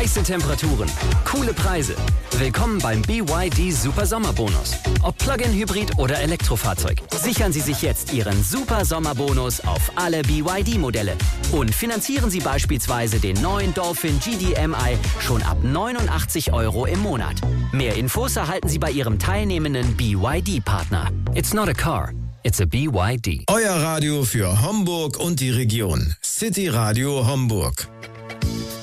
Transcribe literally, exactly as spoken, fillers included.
Heiße Temperaturen, coole Preise. Willkommen beim B Y D Super Sommerbonus. Ob Plug-in-Hybrid oder Elektrofahrzeug, sichern Sie sich jetzt Ihren Super Sommerbonus auf alle B Y D-Modelle. Und finanzieren Sie beispielsweise den neuen Dolphin G D M I schon ab neunundachtzig Euro im Monat. Mehr Infos erhalten Sie bei Ihrem teilnehmenden B Y D-Partner. It's not a car, it's a B Y D. Euer Radio für Homburg und die Region. City Radio Homburg.